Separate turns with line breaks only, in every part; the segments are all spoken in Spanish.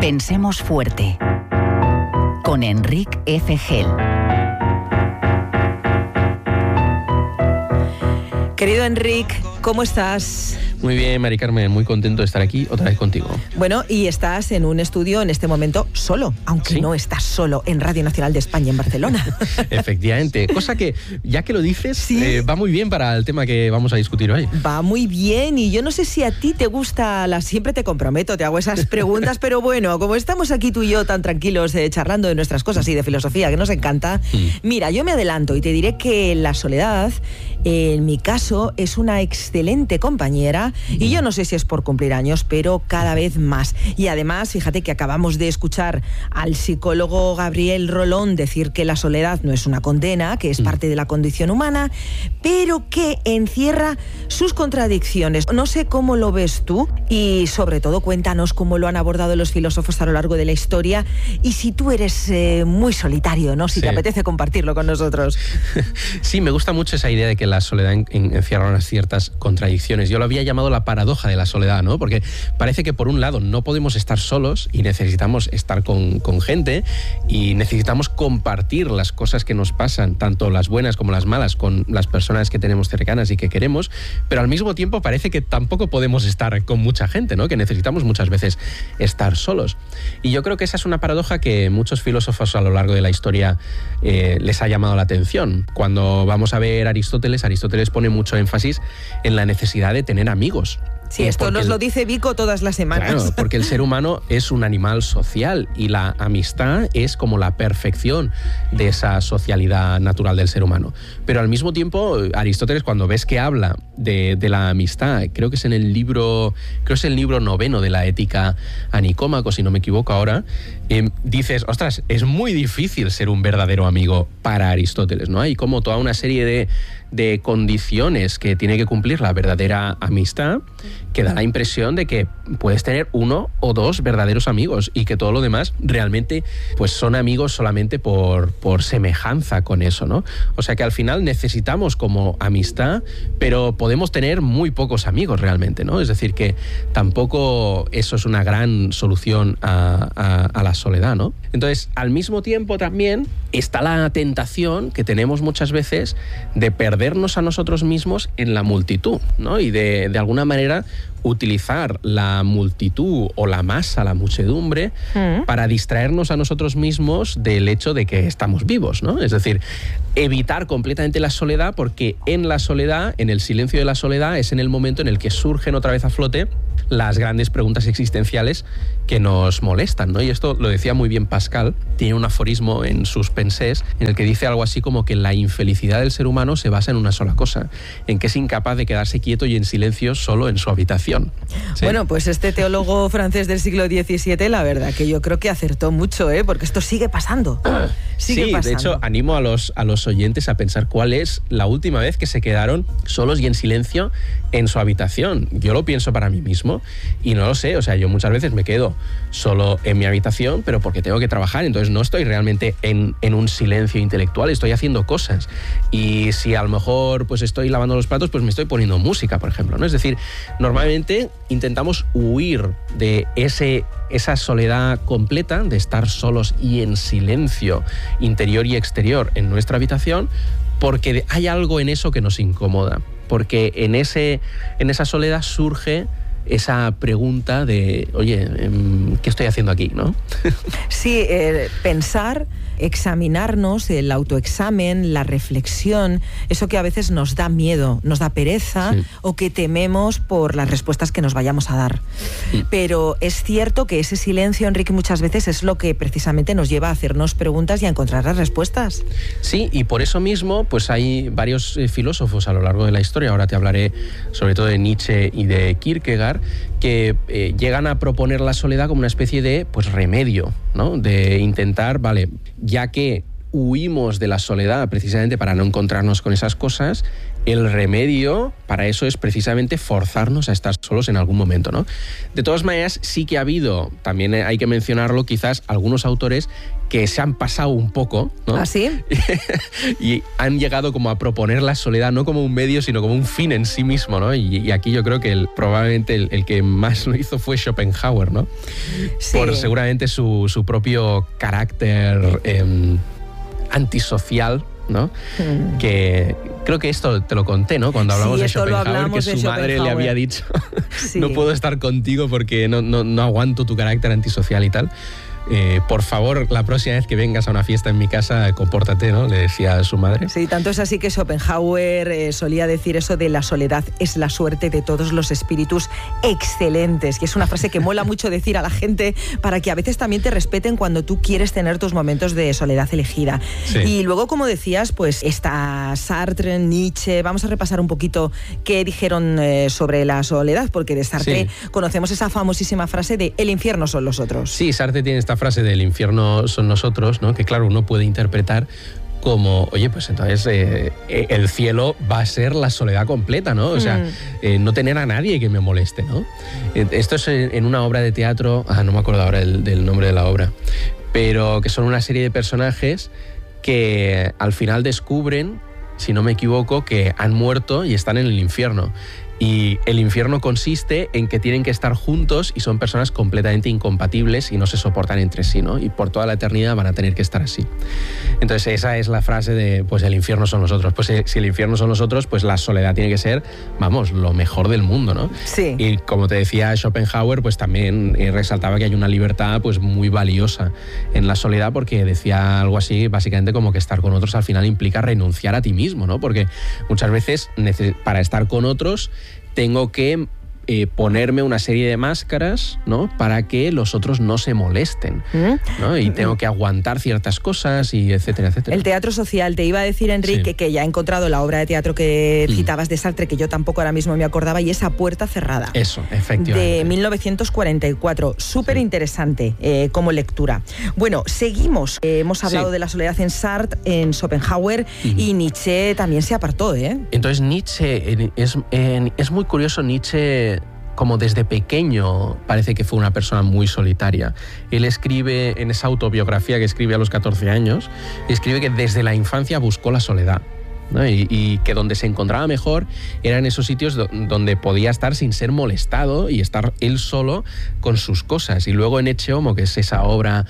Pensemos fuerte. Con Enric F. Gel.
Querido Enric, ¿cómo estás?
Muy bien, Mari Carmen, muy contento de estar aquí otra vez contigo.
Bueno, y estás en un estudio en este momento solo, aunque
¿Sí?
No estás solo, en Radio Nacional de España, en Barcelona.
Efectivamente, cosa que, ya que lo dices,
¿Sí?
Va muy bien para el tema que vamos a discutir hoy.
Va muy bien, y yo no sé si a ti te gusta, siempre te comprometo, te hago esas preguntas, pero bueno, como estamos aquí tú y yo tan tranquilos charlando de nuestras cosas y de filosofía, que nos encanta, mira, yo me adelanto y te diré que la soledad, en mi caso, es una excelente compañera, y yo no sé si es por cumplir años, pero cada vez más. Y además, fíjate que acabamos de escuchar al psicólogo Gabriel Rolón decir que la soledad no es una condena, que es parte de la condición humana, pero que encierra sus contradicciones. No sé cómo lo ves tú, y sobre todo cuéntanos cómo lo han abordado los filósofos a lo largo de la historia, y si tú eres muy solitario, ¿no? Si te apetece compartirlo con nosotros.
Sí, me gusta mucho esa idea de que la soledad encierra unas ciertas contradicciones. Yo lo había llamado la paradoja de la soledad, ¿no? Porque parece que por un lado no podemos estar solos y necesitamos estar con gente, y necesitamos compartir las cosas que nos pasan, tanto las buenas como las malas, con las personas que tenemos cercanas y que queremos, pero al mismo tiempo parece que tampoco podemos estar con mucha gente, ¿no? Que necesitamos muchas veces estar solos. Y yo creo que esa es una paradoja que muchos filósofos a lo largo de la historia les ha llamado la atención. Cuando vamos a ver Aristóteles pone mucho énfasis en la necesidad de tener amigos.
Sí, esto nos lo dice Vico todas las semanas.
Claro, porque el ser humano es un animal social, y la amistad es como la perfección de esa socialidad natural del ser humano. Pero al mismo tiempo, Aristóteles, cuando ves que habla de la amistad, creo que es el libro 9 de la Ética a Nicómaco, si no me equivoco ahora, dices, ostras, es muy difícil ser un verdadero amigo para Aristóteles, ¿no? Hay como toda una serie de condiciones que tiene que cumplir la verdadera amistad, que da la impresión de que puedes tener uno o dos verdaderos amigos, y que todo lo demás realmente pues son amigos solamente por semejanza con eso, ¿no? O sea que al final necesitamos como amistad, pero podemos tener muy pocos amigos realmente, ¿no? Es decir, que tampoco eso es una gran solución a la soledad, ¿no? Entonces, al mismo tiempo también está la tentación que tenemos muchas veces de perdernos a nosotros mismos en la multitud, ¿no? Y de alguna manera utilizar la multitud o la masa, la muchedumbre, para distraernos a nosotros mismos del hecho de que estamos vivos, ¿no? Es decir, evitar completamente la soledad, porque en la soledad, en el silencio de la soledad, es en el momento en el que surgen otra vez a flote las grandes preguntas existenciales que nos molestan, ¿no? Y esto lo decía muy bien Pascal, tiene un aforismo en sus Pensées en el que dice algo así como que la infelicidad del ser humano se basa en una sola cosa, en que es incapaz de quedarse quieto y en silencio solo en su habitación. ¿Sí?
Bueno, pues este teólogo francés del siglo XVII, la verdad que yo creo que acertó mucho, porque esto sigue pasando. Sigue pasando.
De hecho, animo a los oyentes a pensar cuál es la última vez que se quedaron solos y en silencio en su habitación. Yo lo pienso para mí mismo y no lo sé, o sea, yo muchas veces me quedo solo en mi habitación, pero porque tengo que trabajar, entonces no estoy realmente en un silencio intelectual, estoy haciendo cosas. Y si a lo mejor pues estoy lavando los platos, pues me estoy poniendo música, por ejemplo, ¿no? Es decir, normalmente intentamos huir de esa soledad completa, de estar solos y en silencio interior y exterior en nuestra habitación, porque hay algo en eso que nos incomoda, porque en esa soledad surge esa pregunta de, oye, ¿qué estoy haciendo aquí?, ¿no?
Sí, pensar, examinarnos, el autoexamen, la reflexión, eso que a veces nos da miedo, nos da pereza, sí, o que tememos por las respuestas que nos vayamos a dar. Sí. Pero es cierto que ese silencio, Enrique, muchas veces es lo que precisamente nos lleva a hacernos preguntas y a encontrar las respuestas.
Sí, y por eso mismo pues hay varios filósofos a lo largo de la historia, ahora te hablaré sobre todo de Nietzsche y de Kierkegaard, que llegan a proponer la soledad como una especie de pues remedio, ¿no? De intentar, vale, ya que huimos de la soledad precisamente para no encontrarnos con esas cosas, el remedio para eso es precisamente forzarnos a estar solos en algún momento, ¿no? De todas maneras, sí que ha habido, también hay que mencionarlo, quizás algunos autores que se han pasado un poco, ¿no?
¿Ah, sí?
Y han llegado como a proponer la soledad no como un medio, sino como un fin en sí mismo, ¿no? Y aquí yo creo que probablemente el que más lo hizo fue Schopenhauer, ¿no?
Sí.
Por seguramente su propio carácter antisocial, ¿no? Que creo que esto te lo conté, ¿no? Cuando hablamos de Schopenhauer, que su madre le había dicho no puedo estar contigo porque no aguanto tu carácter antisocial y tal. Por favor, la próxima vez que vengas a una fiesta en mi casa, compórtate, ¿no? Le decía a su madre.
Sí, tanto es así que Schopenhauer solía decir eso de la soledad es la suerte de todos los espíritus excelentes, y es una frase que mola mucho decir a la gente para que a veces también te respeten cuando tú quieres tener tus momentos de soledad elegida.
Sí.
Y luego, como decías, pues está Sartre, Nietzsche, vamos a repasar un poquito qué dijeron sobre la soledad, porque de Sartre conocemos esa famosísima frase de el infierno son los otros.
Sí, Sartre tiene esta frase del infierno son nosotros, ¿no? Que claro, uno puede interpretar como, oye, pues entonces el cielo va a ser la soledad completa, ¿no? O sea, no tener a nadie que me moleste, ¿no? Esto es en una obra de teatro, no me acuerdo ahora del nombre de la obra, pero que son una serie de personajes que al final descubren, si no me equivoco, que han muerto y están en el infierno. Y el infierno consiste en que tienen que estar juntos y son personas completamente incompatibles y no se soportan entre sí, ¿no? Y por toda la eternidad van a tener que estar así. Entonces esa es la frase de, pues el infierno son los otros. Pues si el infierno son los otros, pues la soledad tiene que ser, vamos, lo mejor del mundo, ¿no?
Sí.
Y como te decía Schopenhauer, pues también resaltaba que hay una libertad pues muy valiosa en la soledad, porque decía algo así, básicamente como que estar con otros al final implica renunciar a ti mismo, ¿no? Porque muchas veces para estar con otros tengo que ponerme una serie de máscaras, ¿no? Para que los otros no se molesten, ¿no? Y tengo que aguantar ciertas cosas y etcétera, etcétera.
El teatro social, te iba a decir, Enrique, que ya he encontrado la obra de teatro que citabas de Sartre, que yo tampoco ahora mismo me acordaba, y esa Puerta cerrada.
Eso, efectivamente.
De 1944. Súper interesante como lectura. Bueno, seguimos. Hemos hablado de la soledad en Sartre, en Schopenhauer, y Nietzsche también se apartó, ¿eh?
Entonces Nietzsche, es muy curioso, Nietzsche como desde pequeño parece que fue una persona muy solitaria. Él escribe en esa autobiografía que escribe a los 14 años, escribe que desde la infancia buscó la soledad, ¿no? Y que donde se encontraba mejor era en esos sitios donde podía estar sin ser molestado y estar él solo con sus cosas. Y luego en Ecce Homo, que es esa obra,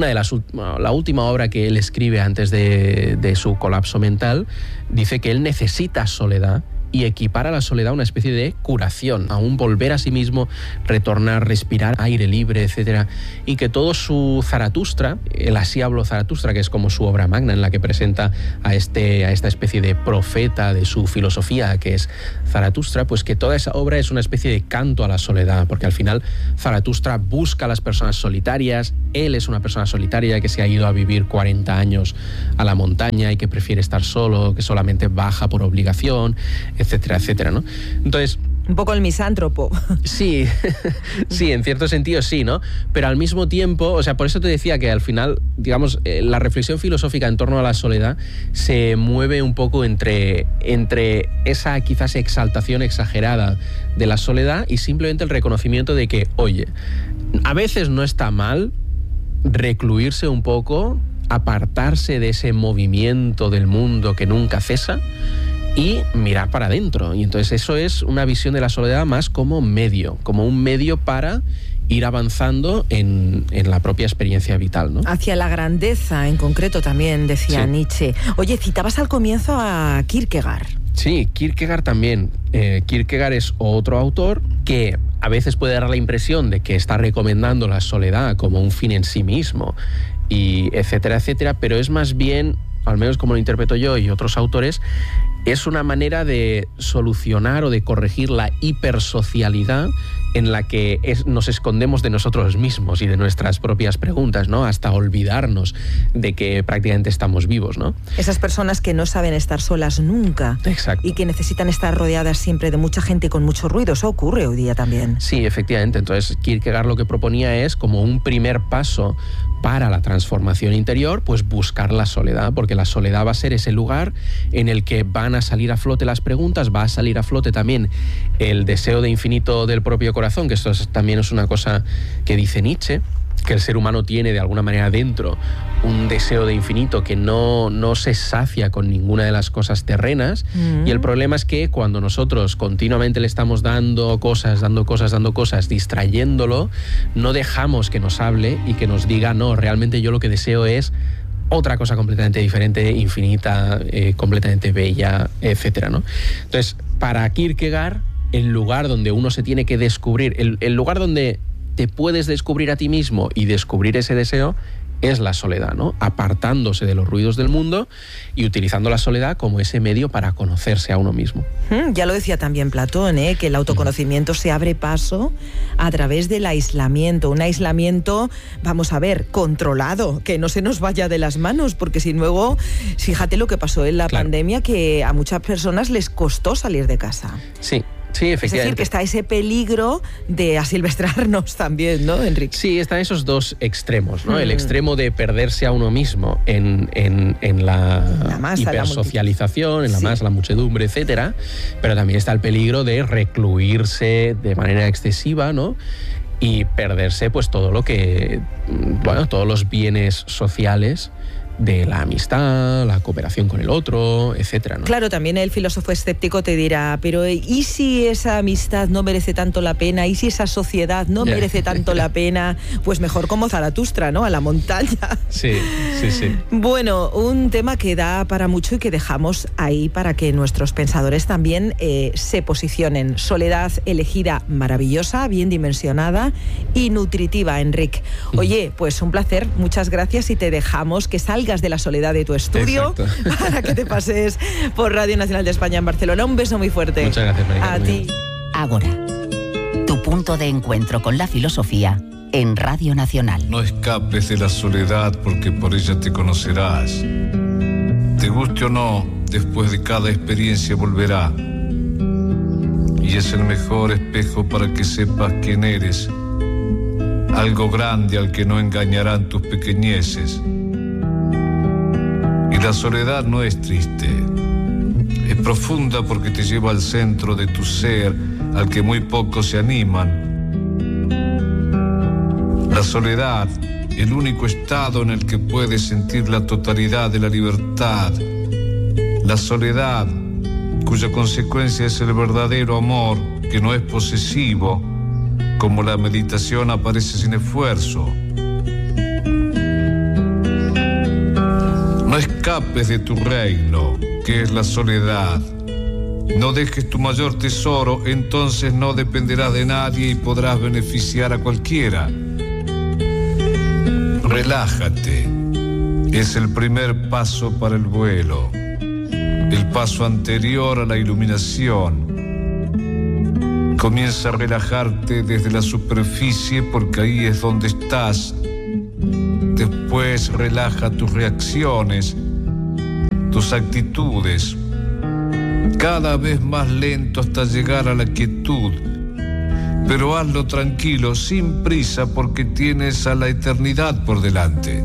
la última obra que él escribe antes de su colapso mental, dice que él necesita soledad y equipara la soledad a una especie de curación, a un volver a sí mismo, retornar, respirar aire libre, etc. Y que todo su Zaratustra, el Así habló Zaratustra, que es como su obra magna en la que presenta a esta especie de profeta de su filosofía, que es Zaratustra, pues que toda esa obra es una especie de canto a la soledad, porque al final Zaratustra busca a las personas solitarias, él es una persona solitaria que se ha ido a vivir 40 años a la montaña y que prefiere estar solo, que solamente baja por obligación, etcétera, etcétera, ¿no? Entonces,
un poco el misántropo.
Sí, sí, en cierto sentido sí, ¿no? Pero al mismo tiempo, o sea, por eso te decía que al final, digamos, la reflexión filosófica en torno a la soledad se mueve un poco entre esa quizás exaltación exagerada de la soledad y simplemente el reconocimiento de que, oye, a veces no está mal recluirse un poco, apartarse de ese movimiento del mundo que nunca cesa y mirar para adentro. Y entonces eso es una visión de la soledad más como un medio para ir avanzando en la propia experiencia vital, ¿no?
Hacia la grandeza, en concreto también, decía Nietzsche. Oye, citabas al comienzo a Kierkegaard.
Sí, Kierkegaard también. Kierkegaard es otro autor que a veces puede dar la impresión de que está recomendando la soledad como un fin en sí mismo, y etcétera, etcétera, pero es más bien, al menos como lo interpreto yo y otros autores, es una manera de solucionar o de corregir la hipersocialidad en la que nos escondemos de nosotros mismos y de nuestras propias preguntas, ¿no? Hasta olvidarnos de que prácticamente estamos vivos, ¿no?
Esas personas que no saben estar solas nunca.
Exacto.
Y que necesitan estar rodeadas siempre de mucha gente con mucho ruido. Eso ocurre hoy día también.
Sí, efectivamente. Entonces, Kierkegaard lo que proponía es, como un primer paso para la transformación interior, pues buscar la soledad, porque la soledad va a ser ese lugar en el que van a salir a flote las preguntas, va a salir a flote también el deseo de infinito del propio corazón, que esto también es una cosa que dice Nietzsche, que el ser humano tiene de alguna manera dentro un deseo de infinito que no se sacia con ninguna de las cosas terrenas. Y el problema es que cuando nosotros continuamente le estamos dando cosas, distrayéndolo, no dejamos que nos hable y que nos diga, no, realmente yo lo que deseo es otra cosa completamente diferente, infinita, completamente bella, etcétera, ¿no? Entonces, para Kierkegaard, el lugar donde uno se tiene que descubrir, el lugar donde te puedes descubrir a ti mismo y descubrir ese deseo, es la soledad, ¿no? Apartándose de los ruidos del mundo y utilizando la soledad como ese medio para conocerse a uno mismo.
Ya lo decía también Platón, que el autoconocimiento se abre paso a través del aislamiento. Un aislamiento, vamos a ver, controlado, que no se nos vaya de las manos, porque si luego, fíjate lo que pasó en la pandemia, que a muchas personas les costó salir de casa.
Sí. Sí, efectivamente.
Es decir, que está ese peligro de asilvestrarnos también, ¿no, Enrique?
Sí, están esos dos extremos, ¿no? El extremo de perderse a uno mismo en la masa, hipersocialización, en la masa, la muchedumbre, etcétera, pero también está el peligro de recluirse de manera excesiva, ¿no? Y perderse, pues, todo lo que, bueno, todos los bienes sociales de la amistad, la cooperación con el otro, etcétera, ¿no?
Claro, también el filósofo escéptico te dirá, pero ¿y si esa amistad no merece tanto la pena? ¿Y si esa sociedad no merece tanto la pena? Pues mejor como Zaratustra, ¿no? A la montaña.
Sí.
Bueno, un tema que da para mucho y que dejamos ahí para que nuestros pensadores también se posicionen. Soledad elegida maravillosa, bien dimensionada y nutritiva, Enric. Oye, pues un placer, muchas gracias y te dejamos que salgas de la soledad de tu estudio. Exacto. Para que te pases por Radio Nacional de España en Barcelona. Un beso muy fuerte.
Muchas gracias, María.
A ti.
Agora, tu punto de encuentro con la filosofía en Radio Nacional.
No escapes de la soledad porque por ella te conocerás. Te guste o no, después de cada experiencia volverá. Y es el mejor espejo para que sepas quién eres. Algo grande al que no engañarán tus pequeñeces. Y la soledad no es triste, es profunda porque te lleva al centro de tu ser, al que muy pocos se animan. La soledad, el único estado en el que puedes sentir la totalidad de la libertad. La soledad, cuya consecuencia es el verdadero amor, que no es posesivo, como la meditación aparece sin esfuerzo. No escapes de tu reino, que es la soledad. No dejes tu mayor tesoro, entonces no dependerás de nadie y podrás beneficiar a cualquiera. Relájate. Es el primer paso para el vuelo, el paso anterior a la iluminación. Comienza a relajarte desde la superficie porque ahí es donde estás. Después relaja tus reacciones, tus actitudes, cada vez más lento hasta llegar a la quietud. Pero hazlo tranquilo, sin prisa, porque tienes a la eternidad por delante.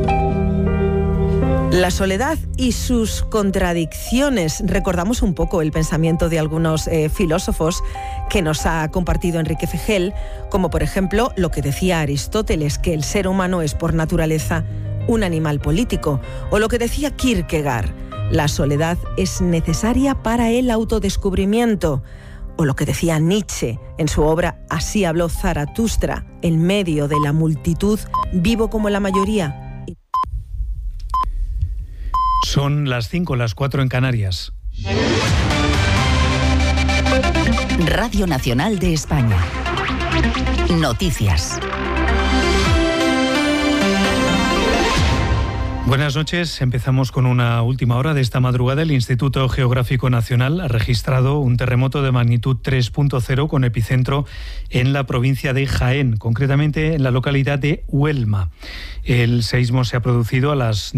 La soledad y sus contradicciones. Recordamos un poco el pensamiento de algunos filósofos que nos ha compartido Enrique Fejel, como por ejemplo lo que decía Aristóteles, que el ser humano es por naturaleza un animal político, o lo que decía Kierkegaard, la soledad es necesaria para el autodescubrimiento, o lo que decía Nietzsche en su obra Así habló Zaratustra, en medio de la multitud, vivo como la mayoría.
Son las 5, las 4 en Canarias.
Radio Nacional de España. Noticias.
Buenas noches. Empezamos con una última hora de esta madrugada. El Instituto Geográfico Nacional ha registrado un terremoto de magnitud 3.0 con epicentro en la provincia de Jaén, concretamente en la localidad de Huelma. El seísmo se ha producido a las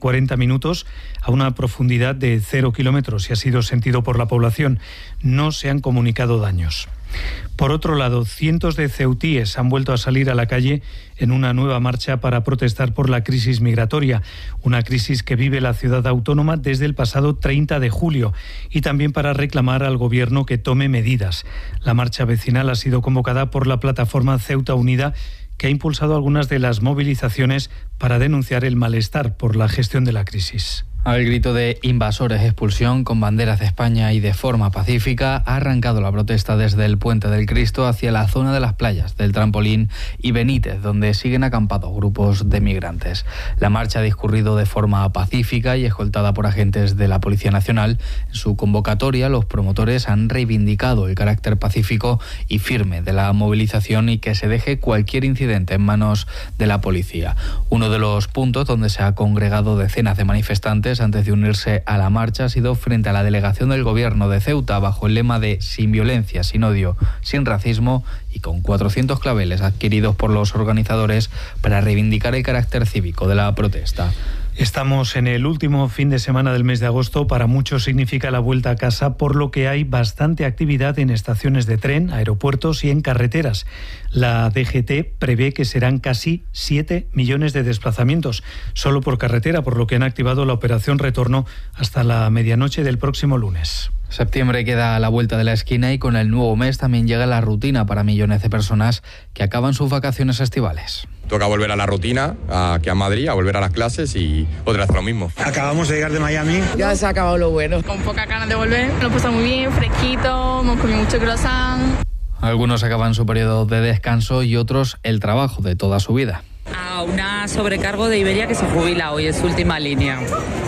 2:40 a una profundidad de 0 kilómetros y ha sido sentido por la población. No se han comunicado daños. Por otro lado, cientos de ceutíes han vuelto a salir a la calle en una nueva marcha para protestar por la crisis migratoria, una crisis que vive la ciudad autónoma desde el pasado 30 de julio, y también para reclamar al Gobierno que tome medidas. La marcha vecinal ha sido convocada por la plataforma Ceuta Unida, que ha impulsado algunas de las movilizaciones para denunciar el malestar por la gestión de la crisis.
Al grito de invasores, expulsión, con banderas de España y de forma pacífica, ha arrancado la protesta desde el Puente del Cristo hacia la zona de las playas del Trampolín y Benítez, donde siguen acampados grupos de migrantes. La marcha ha discurrido de forma pacífica y escoltada por agentes de la Policía Nacional. En su convocatoria, los promotores han reivindicado el carácter pacífico y firme de la movilización y que se deje cualquier incidente en manos de la policía. Uno de los puntos donde se ha congregado decenas de manifestantes antes de unirse a la marcha ha sido frente a la delegación del Gobierno de Ceuta, bajo el lema de sin violencia, sin odio, sin racismo, y con 400 claveles adquiridos por los organizadores para reivindicar el carácter cívico de la protesta.
Estamos en el último fin de semana del mes de agosto. Para muchos significa la vuelta a casa, por lo que hay bastante actividad en estaciones de tren, aeropuertos y en carreteras. La DGT prevé que serán casi 7 millones de desplazamientos solo por carretera, por lo que han activado la operación Retorno hasta la medianoche del próximo lunes.
Septiembre queda a la vuelta de la esquina y con el nuevo mes también llega la rutina para millones de personas que acaban sus vacaciones estivales.
Toca volver a la rutina, aquí a Madrid, a volver a las clases y otra vez lo mismo.
Acabamos de llegar de Miami.
Ya se ha acabado lo bueno.
Con poca ganas de volver, lo pasamos muy bien, fresquito, hemos comido mucho croissant.
Algunos acaban su periodo de descanso y otros el trabajo de toda su vida.
A una sobrecargo de Iberia que se jubila hoy, es su última línea.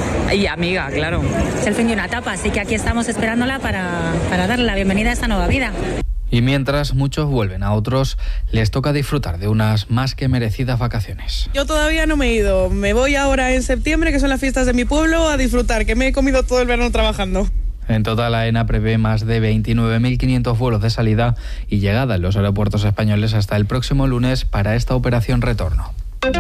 Y amiga, claro.
Es el fin de una etapa, así que aquí estamos esperándola para darle la bienvenida a esta nueva vida.
Y mientras muchos vuelven, a otros les toca disfrutar de unas más que merecidas vacaciones.
Yo todavía no me he ido. Me voy ahora en septiembre, que son las fiestas de mi pueblo, a disfrutar, que me he comido todo el verano trabajando.
En total, AENA prevé más de 29.500 vuelos de salida y llegada en los aeropuertos españoles hasta el próximo lunes para esta operación Retorno.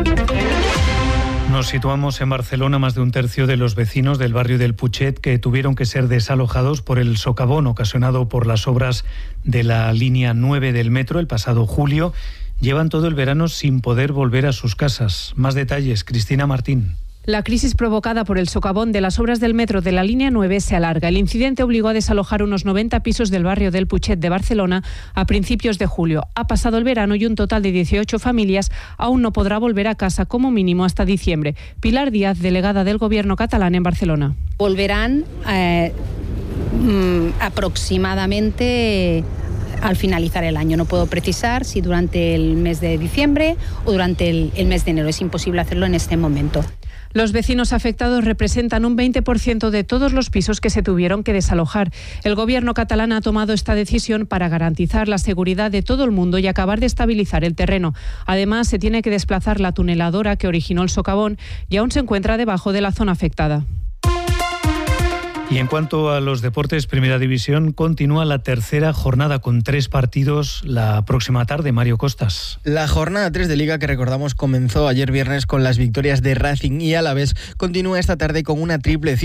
Nos situamos en Barcelona. Más de un tercio de los vecinos del barrio del Putxet que tuvieron que ser desalojados por el socavón ocasionado por las obras de la línea 9 del metro el pasado julio llevan todo el verano sin poder volver a sus casas. Más detalles, Cristina Martín.
La crisis provocada por el socavón de las obras del metro de la línea 9 se alarga. El incidente obligó a desalojar unos 90 pisos del barrio del Putxet de Barcelona a principios de julio. Ha pasado el verano y un total de 18 familias aún no podrá volver a casa como mínimo hasta diciembre. Pilar Díaz, delegada del Gobierno catalán en Barcelona.
Volverán aproximadamente al finalizar el año. No puedo precisar si durante el mes de diciembre o durante el mes de enero. Es imposible hacerlo en este momento.
Los vecinos afectados representan un 20% de todos los pisos que se tuvieron que desalojar. El Gobierno catalán ha tomado esta decisión para garantizar la seguridad de todo el mundo y acabar de estabilizar el terreno. Además, se tiene que desplazar la tuneladora que originó el socavón y aún se encuentra debajo de la zona afectada.
Y en cuanto a los deportes, Primera División continúa la tercera jornada con 3 partidos la próxima tarde. Mario Costas.
La jornada 3 de Liga, que recordamos comenzó ayer viernes con las victorias de Racing y Alavés, continúa esta tarde con una triple cita.